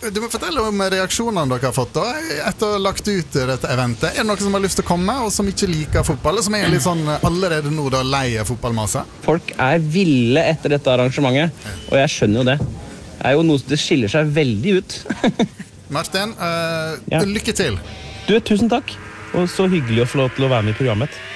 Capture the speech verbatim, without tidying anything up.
Du må fortelle om reaksjonene dere har fått da, etter å ha lagt ut dette eventet. Er det noen som har lyst til å komme, og som ikke liker fotball, og som er litt sånn allerede nå da lei av fotballmase? Folk er ville etter dette arrangementet, og jeg skjønner jo det. Det er jo noe som skiller seg veldig ut. Martin, uh, ja. lykke til. Du, tusen takk, og så hyggelig å få lov til å være med i programmet.